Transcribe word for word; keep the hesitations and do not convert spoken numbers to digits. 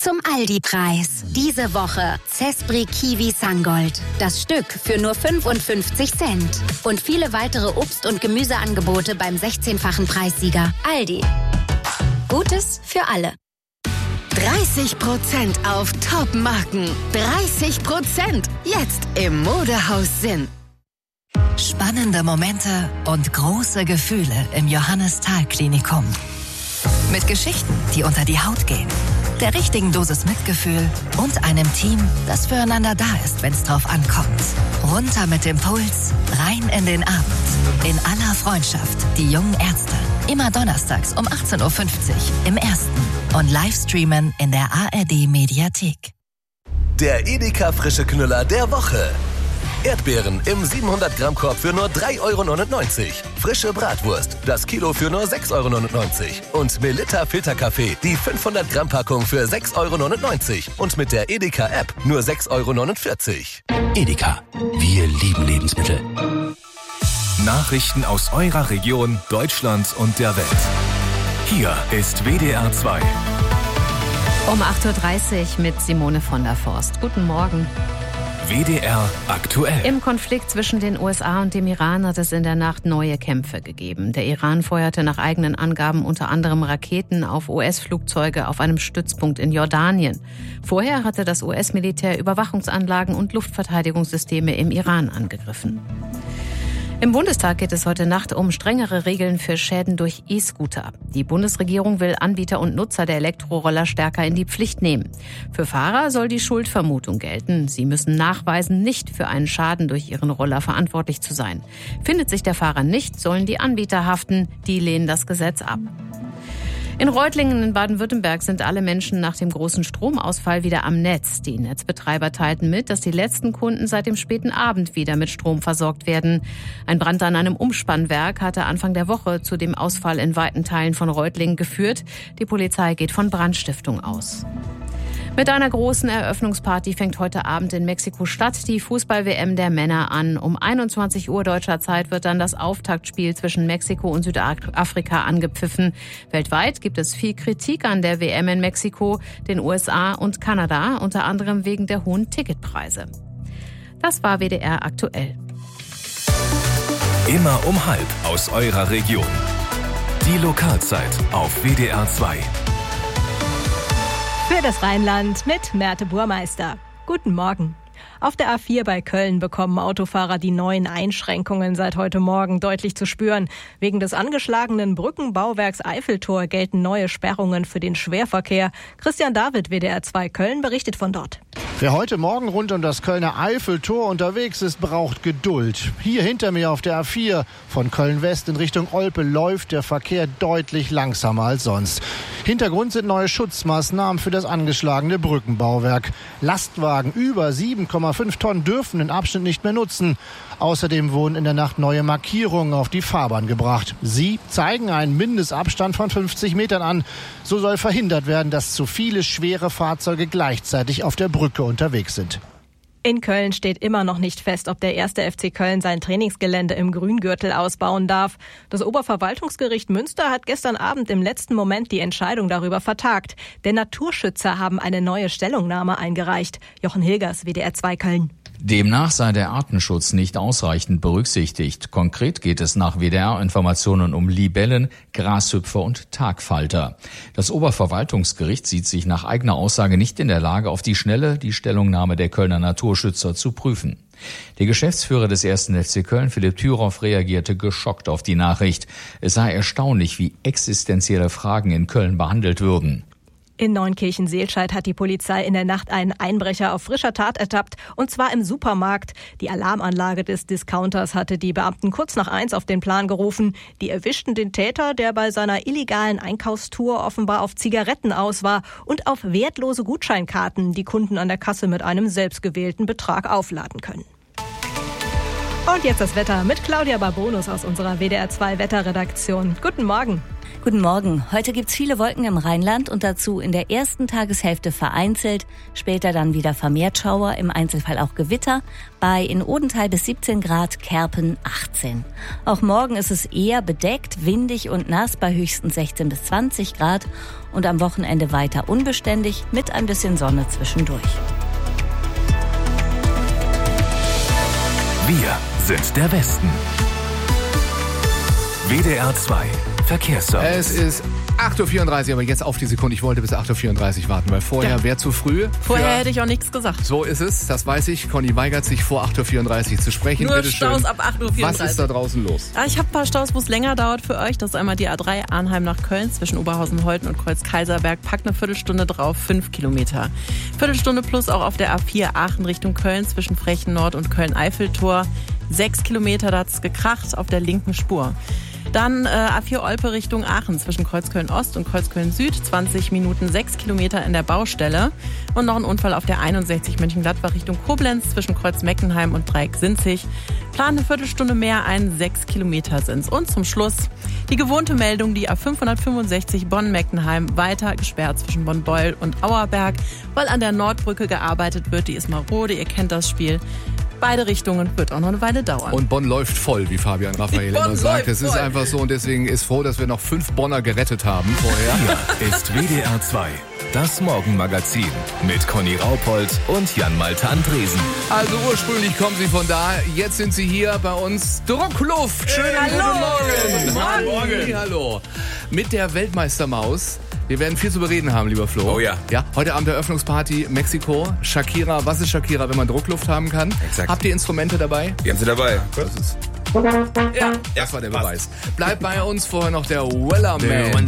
zum Aldi-Preis. Diese Woche Zespri Kiwi Sangold. Das Stück für nur fünfundfünfzig Cent. Und viele weitere Obst- und Gemüseangebote beim sechzehnfachen Preissieger. Aldi. Gutes für alle. dreißig Prozent auf Top-Marken. dreißig Prozent. Jetzt im Modehaus Sinn. Spannende Momente und große Gefühle im Johannes-Thal-Klinikum. Mit Geschichten, die unter die Haut gehen. Der richtigen Dosis Mitgefühl und einem Team, das füreinander da ist, wenn es drauf ankommt. Runter mit dem Puls, rein in den Abend. In aller Freundschaft, die jungen Ärzte. Immer donnerstags um achtzehn Uhr fünfzig im Ersten. Und Livestreamen in der A R D-Mediathek. Der Edeka frische Knüller der Woche. Erdbeeren im siebenhundert Gramm Korb für nur drei Euro neunundneunzig. Frische Bratwurst, das Kilo für nur sechs Euro neunundneunzig. Und Melitta Filterkaffee, die fünfhundert Gramm Packung für sechs Euro neunundneunzig. Und mit der Edeka App nur sechs Euro neunundvierzig. Edeka, wir lieben Lebensmittel. Nachrichten aus eurer Region, Deutschland und der Welt. Hier ist W D R zwei. Um acht Uhr dreißig mit Simone von der Forst. Guten Morgen. W D R aktuell. Im Konflikt zwischen den U S A und dem Iran hat es in der Nacht neue Kämpfe gegeben. Der Iran feuerte nach eigenen Angaben unter anderem Raketen auf U S-Flugzeuge auf einem Stützpunkt in Jordanien. Vorher hatte das U S-Militär Überwachungsanlagen und Luftverteidigungssysteme im Iran angegriffen. Im Bundestag geht es heute Nacht um strengere Regeln für Schäden durch E-Scooter. Die Bundesregierung will Anbieter und Nutzer der Elektroroller stärker in die Pflicht nehmen. Für Fahrer soll die Schuldvermutung gelten. Sie müssen nachweisen, nicht für einen Schaden durch ihren Roller verantwortlich zu sein. Findet sich der Fahrer nicht, sollen die Anbieter haften. Die lehnen das Gesetz ab. In Reutlingen in Baden-Württemberg sind alle Menschen nach dem großen Stromausfall wieder am Netz. Die Netzbetreiber teilten mit, dass die letzten Kunden seit dem späten Abend wieder mit Strom versorgt werden. Ein Brand an einem Umspannwerk hatte Anfang der Woche zu dem Ausfall in weiten Teilen von Reutlingen geführt. Die Polizei geht von Brandstiftung aus. Mit einer großen Eröffnungsparty fängt heute Abend in Mexiko-Stadt die Fußball-W M der Männer an. Um einundzwanzig Uhr deutscher Zeit wird dann das Auftaktspiel zwischen Mexiko und Südafrika angepfiffen. Weltweit gibt es viel Kritik an der W M in Mexiko, den U S A und Kanada, unter anderem wegen der hohen Ticketpreise. Das war W D R aktuell. Immer um halb aus eurer Region. Die Lokalzeit auf W D R zwei. Für das Rheinland mit Märte Burmeister. Guten Morgen. Auf der A vier bei Köln bekommen Autofahrer die neuen Einschränkungen seit heute Morgen deutlich zu spüren. Wegen des angeschlagenen Brückenbauwerks Eiffeltor gelten neue Sperrungen für den Schwerverkehr. Christian David, W D R zwei Köln, berichtet von dort. Wer heute Morgen rund um das Kölner Eiffeltor unterwegs ist, braucht Geduld. Hier hinter mir auf der A vier von Köln-West in Richtung Olpe läuft der Verkehr deutlich langsamer als sonst. Hintergrund sind neue Schutzmaßnahmen für das angeschlagene Brückenbauwerk. Lastwagen über sieben Komma fünf Tonnen dürfen den Abschnitt nicht mehr nutzen. Außerdem wurden in der Nacht neue Markierungen auf die Fahrbahn gebracht. Sie zeigen einen Mindestabstand von fünfzig Metern an. So soll verhindert werden, dass zu viele schwere Fahrzeuge gleichzeitig auf der Brücke unterwegs sind. In Köln steht immer noch nicht fest, ob der erste F C Köln sein Trainingsgelände im Grüngürtel ausbauen darf. Das Oberverwaltungsgericht Münster hat gestern Abend im letzten Moment die Entscheidung darüber vertagt. Denn Naturschützer haben eine neue Stellungnahme eingereicht. Jochen Hilgers, W D R zwei Köln. Demnach sei der Artenschutz nicht ausreichend berücksichtigt. Konkret geht es nach W D R-Informationen um Libellen, Grashüpfer und Tagfalter. Das Oberverwaltungsgericht sieht sich nach eigener Aussage nicht in der Lage, auf die Schnelle die Stellungnahme der Kölner Naturschützer zu prüfen. Der Geschäftsführer des ersten F C Köln, Philipp Thüroff, reagierte geschockt auf die Nachricht. Es sei erstaunlich, wie existenzielle Fragen in Köln behandelt würden. In Neunkirchen-Seelscheid hat die Polizei in der Nacht einen Einbrecher auf frischer Tat ertappt, und zwar im Supermarkt. Die Alarmanlage des Discounters hatte die Beamten kurz nach eins auf den Plan gerufen. Die erwischten den Täter, der bei seiner illegalen Einkaufstour offenbar auf Zigaretten aus war und auf wertlose Gutscheinkarten, die Kunden an der Kasse mit einem selbstgewählten Betrag aufladen können. Und jetzt das Wetter mit Claudia Barbonus aus unserer W D R zwei Wetterredaktion. Guten Morgen. Guten Morgen. Heute gibt's viele Wolken im Rheinland und dazu in der ersten Tageshälfte vereinzelt, später dann wieder vermehrt Schauer, im Einzelfall auch Gewitter, bei in Odenthal bis siebzehn Grad, Kerpen achtzehn. Auch morgen ist es eher bedeckt, windig und nass bei höchstens sechzehn bis zwanzig Grad und am Wochenende weiter unbeständig mit ein bisschen Sonne zwischendurch. Wir sind der Westen. W D R zwei Verkehrsservice. Es ist acht Uhr vierunddreißig, aber jetzt auf die Sekunde. Ich wollte bis acht Uhr vierunddreißig warten, weil vorher ja. wäre zu früh. Vorher hätte ich auch nichts gesagt. So ist es, das weiß ich. Conny weigert sich, vor acht Uhr vierunddreißig zu sprechen. Nur Bitte Staus schön. ab acht Uhr vierunddreißig. Was ist da draußen los? Ja, ich habe ein paar Staus, wo es länger dauert für euch. Das ist einmal die A drei Arnheim nach Köln zwischen Oberhausen-Holten und Kreuz-Kaiserberg. Packt eine Viertelstunde drauf, fünf Kilometer. Viertelstunde plus auch auf der A vier Aachen Richtung Köln zwischen Frechen Nord und Köln-Eiffeltor. Sechs Kilometer, da hat es gekracht auf der linken Spur. Dann äh, A vier Olpe Richtung Aachen zwischen Kreuzköln-Ost und Kreuzköln-Süd. zwanzig Minuten, sechs Kilometer in der Baustelle. Und noch ein Unfall auf der einundsechzig Mönchengladbach Richtung Koblenz zwischen Kreuz-Meckenheim und Dreieck-Sinzig. Plan eine Viertelstunde mehr ein, sechs Kilometer sind's. Und zum Schluss die gewohnte Meldung, die A fünfhundertfünfundsechzig Bonn-Meckenheim weiter gesperrt zwischen Bonn-Beul und Auerberg, weil an der Nordbrücke gearbeitet wird. Die ist marode, ihr kennt das Spiel. Beide Richtungen wird auch noch eine Weile dauern. Und Bonn läuft voll, wie Fabian Raphael immer sagt. Es ist einfach so und deswegen ist froh, dass wir noch fünf Bonner gerettet haben vorher. Hier ist W D R zwei, das Morgenmagazin mit Conny Raupold und Jan-Malte Andresen. Also ursprünglich kommen sie von da, jetzt sind sie hier bei uns. Druckluft, schönen hey, guten hallo. Morgen. Guten Morgen. Morgen. Hallo. Mit der Weltmeistermaus. Wir werden viel zu bereden haben, lieber Flo. Oh ja. Ja, heute Abend Eröffnungsparty Mexiko. Shakira, was ist Shakira, wenn man Druckluft haben kann? Exakt. Habt ihr Instrumente dabei? Die haben sie dabei. Das ist ja, das war der Beweis. Bleibt bei uns, vorher noch der Wellerman.